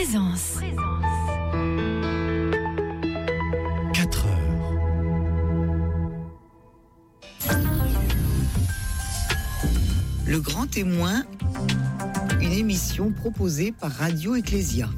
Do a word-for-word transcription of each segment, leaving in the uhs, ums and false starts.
Présence. quatre heures. Le Grand Témoin, une émission proposée par Radio Ecclésia.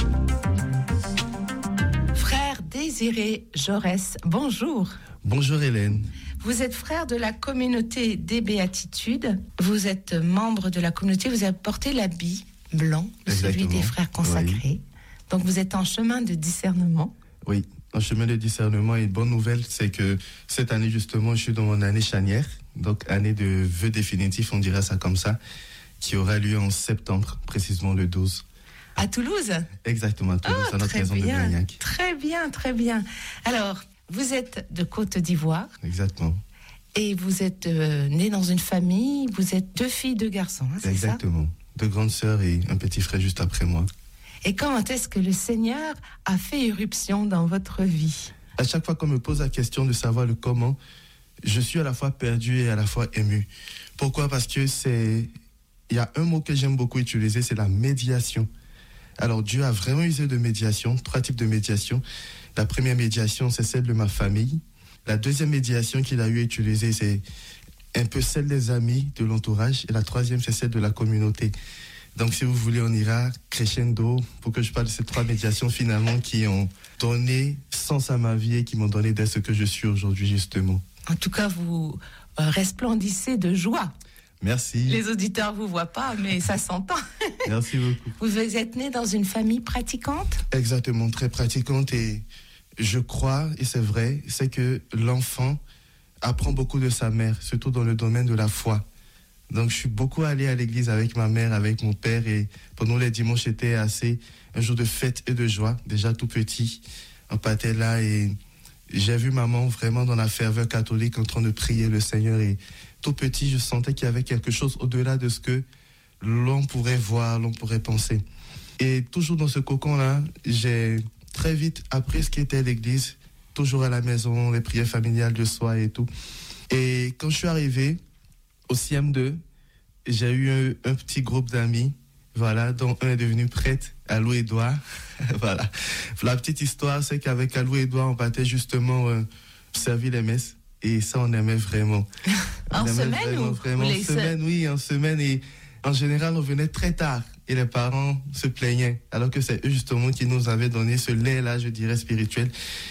Frère Désiré Jaurès, bonjour. Bonjour Hélène. Vous êtes frère de la communauté des Béatitudes. Vous êtes membre de la communauté, vous avez porté l'habit blanc, celui des frères consacrés. Oui. Donc vous êtes en chemin de discernement. Oui, en chemin de discernement. Et bonne nouvelle, c'est que cette année justement, je suis dans mon année charnière, donc année de vœux définitifs, on dirait ça comme ça, qui aura lieu en septembre, précisément le douze. À Toulouse ? Exactement, à Toulouse, oh, à notre maison de Blagnac. Très bien, très bien. Alors, vous êtes de Côte d'Ivoire. Exactement. Et vous êtes euh, né dans une famille, vous êtes deux filles, deux garçons, hein, c'est Exactement. ça ? Deux grandes sœurs et un petit frère juste après moi. Et quand est-ce que le Seigneur a fait irruption dans votre vie ? À chaque fois qu'on me pose la question de savoir le comment, je suis à la fois perdu et à la fois ému. Pourquoi ? Parce que c'est... Il y a un mot que j'aime beaucoup utiliser, c'est la médiation. Alors Dieu a vraiment usé de médiation, trois types de médiation. La première médiation, c'est celle de ma famille. La deuxième médiation qu'il a eu à utiliser, c'est un peu celle des amis, de l'entourage. Et la troisième, c'est celle de la communauté. Donc, si vous voulez, on ira crescendo pour que je parle de ces trois médiations finalement qui ont donné sens à ma vie et qui m'ont donné d'être ce que je suis aujourd'hui, justement. En tout cas, vous euh, resplendissez de joie. Merci. Les auditeurs ne vous voient pas, mais ça s'entend. Merci beaucoup. Vous êtes né dans une famille pratiquante ? Exactement, très pratiquante. Et je crois, et c'est vrai, c'est que l'enfant apprend beaucoup de sa mère, surtout dans le domaine de la foi. Donc, je suis beaucoup allé à l'église avec ma mère, avec mon père. Et pendant les dimanches, c'était assez un jour de fête et de joie. Déjà tout petit, on partait là et j'ai vu maman vraiment dans la ferveur catholique en train de prier le Seigneur. Et tout petit, je sentais qu'il y avait quelque chose au-delà de ce que l'on pourrait voir, l'on pourrait penser. Et toujours dans ce cocon-là, j'ai très vite appris ce qu'était l'église, toujours à la maison, les prières familiales de soir et tout. Et quand je suis arrivé au C M deux, j'ai eu un, un petit groupe d'amis, voilà, dont un est devenu prêtre, Alou Edouard. Voilà. La petite histoire, c'est qu'avec Alou Edouard, on partait justement euh, servir les messes. Et ça, on aimait vraiment. En on aimait semaine vraiment, ou vraiment. ou En les semaine, oui, en semaine. Et en général, on venait très tard. Et les parents se plaignaient. Alors que c'est eux, justement, qui nous avaient donné ce lait-là, je dirais, spirituel.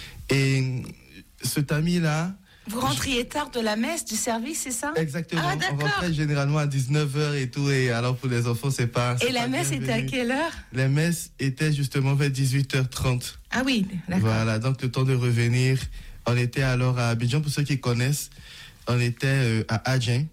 Et cet ami-là... Vous rentriez je... tard de la messe, du service, c'est ça ? Exactement. Ah, on rentrait généralement à dix-neuf heures et tout. Et alors, pour les enfants, c'est pas... Et c'est la pas messe bienvenu. était à quelle heure ? La messe était justement vers dix-huit heures trente. Ah oui, d'accord. Voilà, donc le temps de revenir. On était alors à Abidjan, pour ceux qui connaissent. On était euh, à Adjen.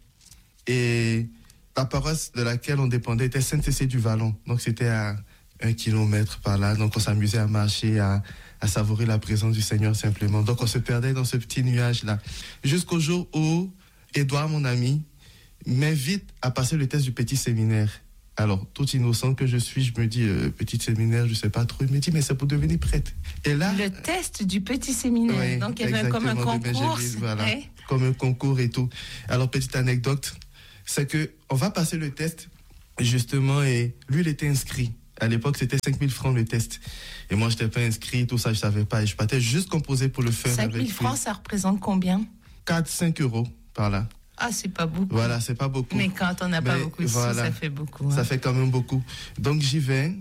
Et la paroisse de laquelle on dépendait était Sainte-Cécile du Vallon. Donc, c'était à un kilomètre par là. Donc, on s'amusait à marcher, à, à savourer la présence du Seigneur simplement. Donc, on se perdait dans ce petit nuage-là. Jusqu'au jour où Edouard, mon ami, m'invite à passer le test du petit séminaire. Alors, tout innocent que je suis, je me dis, euh, petit séminaire, je sais pas trop. Il me dit, mais c'est pour devenir prêtre. Et là... Le test du petit séminaire. Oui, donc, il y avait comme un concours. Voilà, ouais. Comme un concours et tout. Alors, petite anecdote, c'est que on va passer le test, justement, et lui, il était inscrit. À l'époque, c'était cinq mille francs le test. Et moi, je n'étais pas inscrit, tout ça, je savais pas. Et je partais juste composer pour le faire. cinq mille francs, ça représente combien ? quatre à cinq euros par là. Ah, c'est pas beaucoup. Voilà, c'est pas beaucoup. Mais quand on n'a pas beaucoup de voilà, sous, ça fait beaucoup. Hein. Ça fait quand même beaucoup. Donc, j'y vais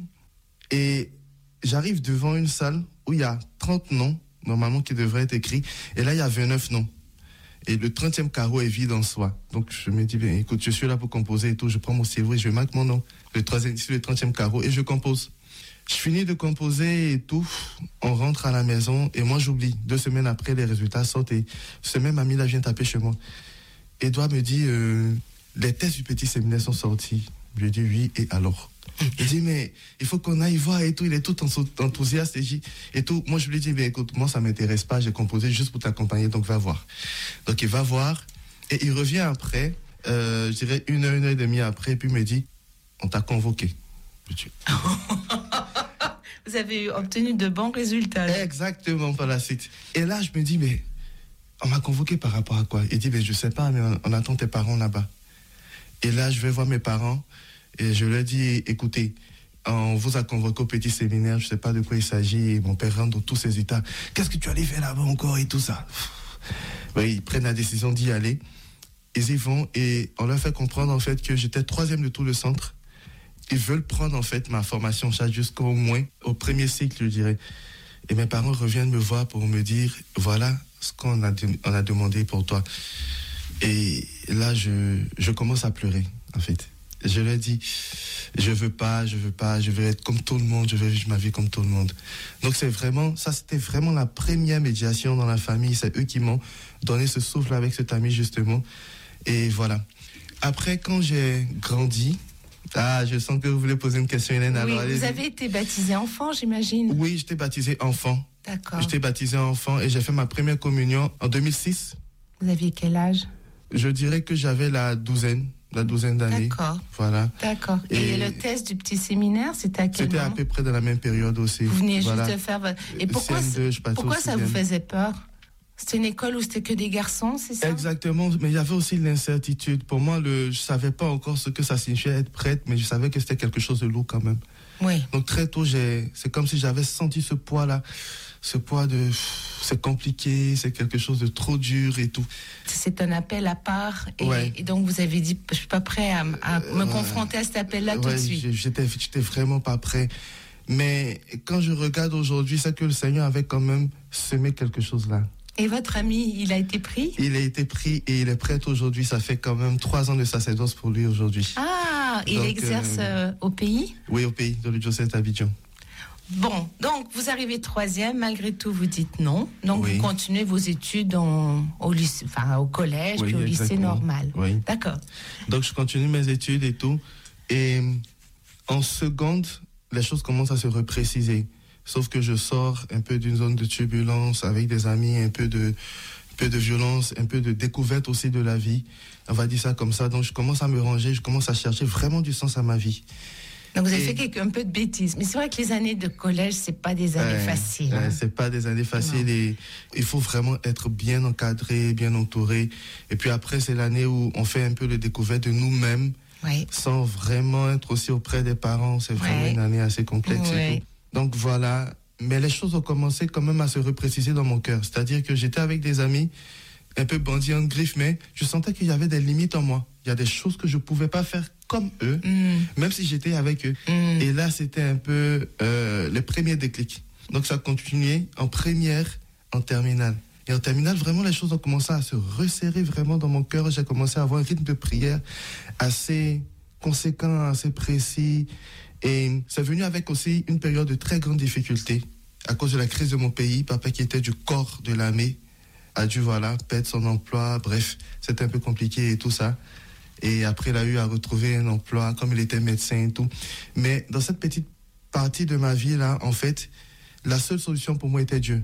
et j'arrive devant une salle où il y a trente noms, normalement, qui devraient être écrits. Et là, il y a vingt-neuf noms. Et le trentième carreau est vide en soi. Donc, je me dis, bien, écoute, je suis là pour composer et tout. Je prends mon stylo et je marque mon nom. Le troisième, sur le trentième carreau et je compose. Je finis de composer et tout. On rentre à la maison et moi, j'oublie. Deux semaines après, les résultats sortent et ce même ami-là vient taper chez moi. Edouard me dit, euh, les tests du petit séminaire sont sortis. Je lui dis oui, et alors ? Il dit, mais il faut qu'on aille voir et tout. Il est tout enthousiaste et, et tout. Moi, je lui dis, mais écoute, moi, ça ne m'intéresse pas. J'ai composé juste pour t'accompagner, donc va voir. Donc, il va voir et il revient après, euh, je dirais une heure, une heure et demie après, puis il me dit, on t'a convoqué. Je dis, vous avez obtenu de bons résultats. Exactement, par la suite. Et là, je me dis, mais on m'a convoqué par rapport à quoi ? Il dit, mais je ne sais pas, mais on, on attend tes parents là-bas. Et là, je vais voir mes parents et je leur dis, écoutez, on vous a convoqué au petit séminaire, je ne sais pas de quoi il s'agit, et mon père rentre dans tous ses états. Qu'est-ce que tu allais faire là-bas encore et tout ça? Oui, ils prennent la décision d'y aller. Ils y vont et on leur fait comprendre en fait que j'étais troisième de tout le centre. Ils veulent prendre en fait ma formation en charge jusqu'au moins au premier cycle, je dirais. Et mes parents reviennent me voir pour me dire, voilà ce qu'on a, de, on a demandé pour toi. Et là, je, je commence à pleurer, en fait. Je leur dis, je veux pas, je veux pas, je veux être comme tout le monde, je veux vivre ma vie comme tout le monde. Donc c'est vraiment, ça c'était vraiment la première médiation dans la famille. C'est eux qui m'ont donné ce souffle avec cet ami justement. Et voilà. Après, quand j'ai grandi, ah, je sens que vous voulez poser une question, Hélène. Oui, alors, vous avez été baptisé enfant, j'imagine. Oui, j'étais baptisé enfant. D'accord. J'étais baptisé enfant et j'ai fait ma première communion en deux mille six. Vous aviez quel âge? Je dirais que j'avais la douzaine. La douzaine d'années. D'accord. Voilà. D'accord. Et, et le test du petit séminaire, c'était à quel C'était moment? à peu près dans la même période aussi. Vous veniez voilà. juste de faire votre... Et pourquoi, C M deux, je pourquoi ça vous faisait peur? C'était une école où c'était que des garçons, c'est ça? Exactement, mais il y avait aussi l'incertitude. Pour moi, le, je ne savais pas encore ce que ça signifiait être prêtre, mais je savais que c'était quelque chose de lourd quand même. Oui. Donc très tôt, j'ai, c'est comme si j'avais senti ce poids-là. Ce poids de... C'est compliqué, c'est quelque chose de trop dur et tout. C'est un appel à part. Et, ouais. et donc, vous avez dit, je ne suis pas prêt à, à me euh, confronter à cet appel-là ouais, tout de suite. J'étais, j'étais vraiment pas prêt. Mais quand je regarde aujourd'hui, c'est que le Seigneur avait quand même semé quelque chose là. Et votre ami, il a été pris? Il a été pris et il est prêtre aujourd'hui. Ça fait quand même trois ans de sacerdoce pour lui aujourd'hui. Ah, il donc, exerce euh, euh, au pays? Oui, au pays, dans le diocèse d'Abidjan. Bon, donc vous arrivez troisième, malgré tout vous dites non. Donc oui. vous continuez vos études en, au, lycée, enfin, au collège, oui, puis au lycée normal. Oui. D'accord. Donc je continue mes études et tout. Et en seconde, les choses commencent à se repréciser. Sauf que je sors un peu d'une zone de turbulence avec des amis, un peu de, un peu de violence, un peu de découverte aussi de la vie. On va dire ça comme ça. Donc je commence à me ranger, je commence à chercher vraiment du sens à ma vie. Donc vous avez et... fait quelque, un peu de bêtises. Mais c'est vrai que les années de collège, c'est pas des années euh, faciles. Euh, hein. C'est pas des années faciles et il faut vraiment être bien encadré, bien entouré. Et puis après, c'est l'année où on fait un peu le découverte de nous-mêmes, oui. sans vraiment être aussi auprès des parents. C'est vraiment oui. une année assez complexe. Oui. Et tout. Donc voilà. Mais les choses ont commencé quand même à se repréciser dans mon cœur. C'est-à-dire que j'étais avec des amis, un peu bandits en griffe, mais je sentais qu'il y avait des limites en moi. Il y a des choses que je ne pouvais pas faire comme eux, mm. même si j'étais avec eux. Mm. Et là, c'était un peu euh, le premier déclic. Donc, ça a continué en première, en terminale. Et en terminale, vraiment, les choses ont commencé à se resserrer vraiment dans mon cœur. J'ai commencé à avoir un rythme de prière assez conséquent, assez précis. Et c'est venu avec aussi une période de très grande difficulté à cause de la crise de mon pays. Papa, qui était du corps de l'armée, a dû, voilà, perdre son emploi. Bref, c'était un peu compliqué et tout ça. Et après, il a eu à retrouver un emploi, comme il était médecin et tout. Mais dans cette petite partie de ma vie-là, en fait, la seule solution pour moi était Dieu.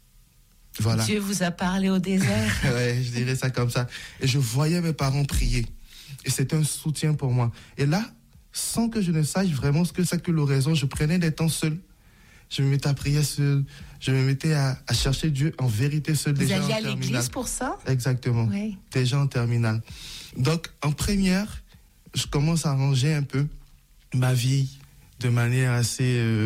Voilà. Dieu vous a parlé au désert. Ouais, je dirais ça comme ça. Et je voyais mes parents prier. Et c'était un soutien pour moi. Et là, sans que je ne sache vraiment ce que c'est que l'oraison, je prenais des temps seul. Je me mettais à prier seul. Je me mettais à, à chercher Dieu en vérité seul. Vous déjà alliez en à terminale. l'église pour ça? Exactement. Oui. Déjà en terminale. Donc, en première, je commence à ranger un peu ma vie de manière assez... Euh,